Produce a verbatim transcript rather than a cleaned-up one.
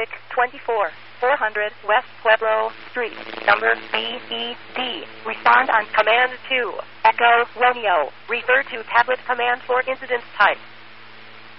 traffic twenty-four four hundred West Pueblo Street, number B E D. Respond on command two. Echo Romeo. Refer to tablet command for incident type.